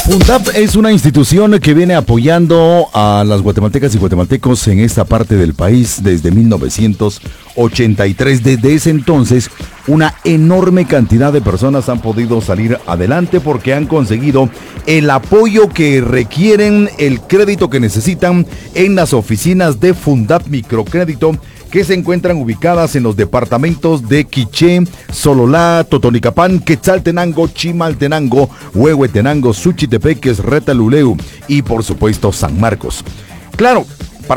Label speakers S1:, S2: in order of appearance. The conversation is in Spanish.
S1: Fundap es una institución que viene apoyando a las guatemaltecas y guatemaltecos en esta parte del país desde 1983. Desde ese entonces, una enorme cantidad de personas han podido salir adelante porque han conseguido el apoyo que requieren, el crédito que necesitan en las oficinas de Fundap Microcrédito, que se encuentran ubicadas en los departamentos de Quiché, Sololá, Totonicapán, Quetzaltenango, Chimaltenango, Huehuetenango, Suchitepeques, Retaluleu y por supuesto San Marcos. Claro,